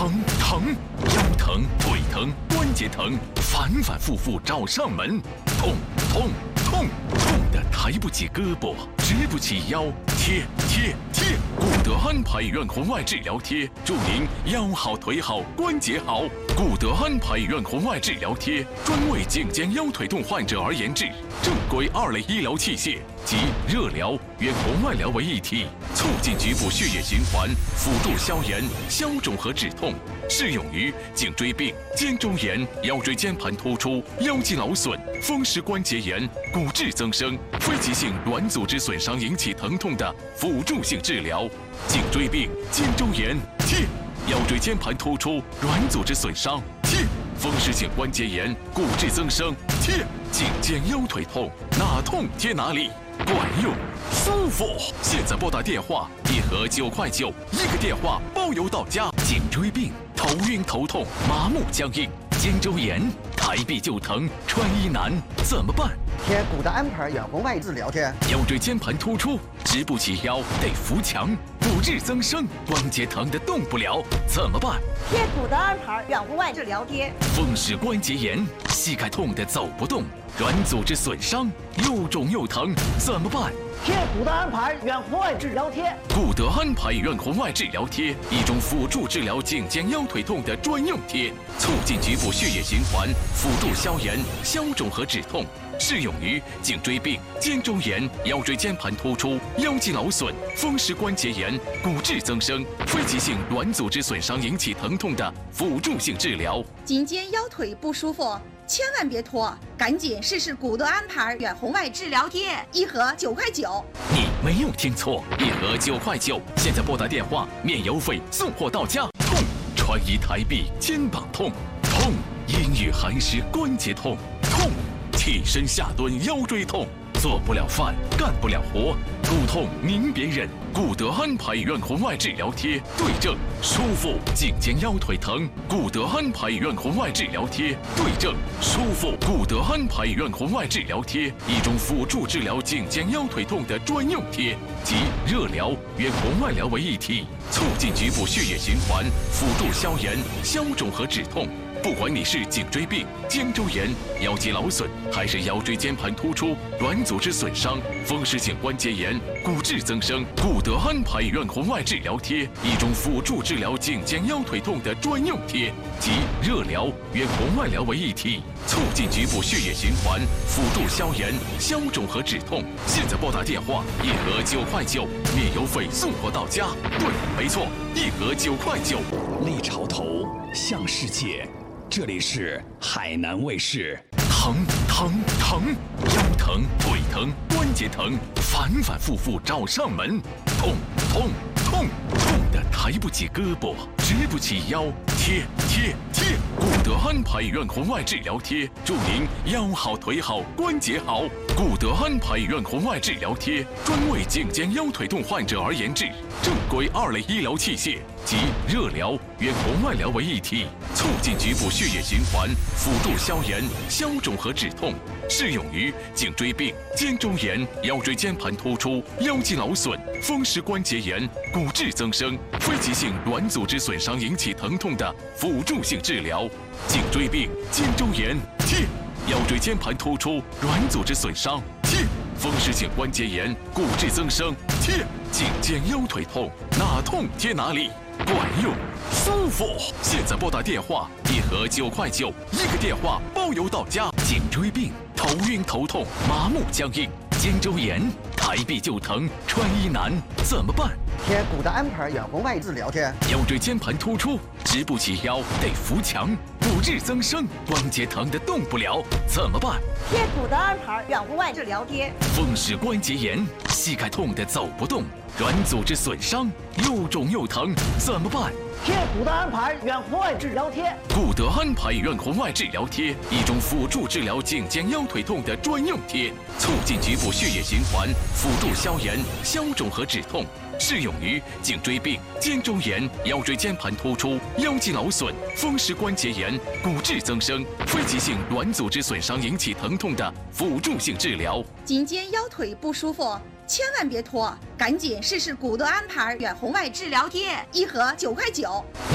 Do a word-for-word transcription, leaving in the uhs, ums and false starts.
疼疼，腰疼、腿疼、关节疼，反反复复找上门，痛痛痛痛的抬不起胳膊，直不起腰，贴贴贴，古德安排院红外治疗贴，祝您腰好腿好关节好。古德安排院红外治疗贴专为颈肩腰腿痛患者而研制，正规二类医疗器械集热疗与红外疗为一体，促进局部血液循环，辅助消炎、消肿和止痛。适用于颈椎病、肩周炎、腰椎间盘突出、腰肌劳损、风湿关节炎、骨质增生、非急性软组织损伤引起疼痛的辅助性治疗。颈椎病、肩周炎贴，腰椎间盘突出、软组织损伤贴，风湿性关节炎、骨质增生贴，颈肩腰腿痛哪痛贴哪里，管用舒服。现在拨打电话，一盒九块九，一个电话包邮到家。颈椎病、头晕头痛、麻木僵硬、肩周炎，抬臂就疼，穿衣难，怎么办？ 贴古德安排远红外治疗贴。 腰椎间盘突出，直不起腰，得扶墙，骨质增生，关节疼得动不了，怎么办？ 贴古德安排远红外治疗贴。 风湿关节炎，膝盖痛得走不动，软组织损伤，又肿又疼，怎么办？ 贴古德安排远红外治疗贴。 古德安排远红外治疗贴，一种辅助治疗颈肩腰腿痛的专用贴，促进局部血液循环，辅助消炎、消肿和止痛。适用于颈椎病、肩周炎、腰椎间盘突出、腰肌劳损、风湿关节炎、骨质增生、非急性软组织损伤引起疼痛的辅助性治疗。 颈肩腰腿不舒服，千万别拖，赶紧试试古德安排远红外治疗贴，一盒九块九。 你没有听错，一盒九块九。现在拨打电话，免邮费送货到家。痛，穿衣抬臂肩膀痛，痛，阴雨寒湿关节痛，痛，起身下蹲腰椎痛，做不了饭，干不了活，骨痛您别忍，古德安排院红外治疗贴对症舒服，颈肩腰腿疼，古德安排院红外治疗贴对症舒服，古德安排院红外治疗贴，一种辅助治疗颈肩腰腿痛的专用贴，集热疗与红外疗为一体，促进局部血液循环，辅助消炎、消肿和止痛。不管你是颈椎病、肩周炎、腰肌劳损，还是腰椎间盘突出、软组织损伤、风湿性关节炎、骨质增生，古德安排院红外治疗贴，一种辅助治疗颈肩腰腿痛的专用贴，集热疗与红外疗为一体，促进局部血液循环，辅助消炎、消肿和止痛。现在拨打电话，一盒九块九，免邮费送货到家。对，没错，一盒九块九。 立潮头，向世界。这里是海南卫视。 疼疼疼，腰疼、腿疼、关节疼，反反复复找上门，痛痛痛痛的抬不起胳膊，直不起腰，贴贴贴，古德安排院红外治疗贴，祝您腰好腿好关节好。古德安排院红外治疗贴专为颈肩腰腿痛患者而研制，正规二类医疗器械集热疗与红外疗为一体，促进局部血液循环，辅助消炎、消肿和止痛。适用于颈椎病、肩周炎、腰椎间盘突出、腰肌劳损、风湿关节炎、骨质增生、非急性软组织损伤引起疼痛的辅助性治疗。颈椎病、肩周炎贴，腰椎间盘突出、软组织损伤贴，风湿性关节炎、骨质增生贴，颈肩腰腿痛哪痛贴哪里，管用舒服。现在拨打电话，一盒九块九，一个电话包邮到家。颈椎病、头晕头痛、麻木僵硬、肩周炎，抬臂就疼，穿衣难，怎么办？ 贴古德安排远红外治疗贴。 腰椎间盘突出，直不起腰，得扶墙，骨质增生，关节疼得动不了，怎么办？ 贴古德安排远红外治疗贴。 风湿关节炎，膝盖痛得走不动，软组织损伤，又肿又疼，怎么办？ 贴古德安排远红外治疗贴。 古德安排远红外治疗贴，一种辅助治疗颈肩腰腿痛的专用贴，促进局部血液循环，辅助消炎、消肿和止痛。适用于颈椎病、肩周炎、腰椎间盘突出、腰肌劳损、风湿关节炎、骨质增生、非急性软组织损伤引起疼痛的辅助性治疗。 颈肩腰腿不舒服，千万别拖，赶紧试试古德安排远红外治疗贴，一盒九块九。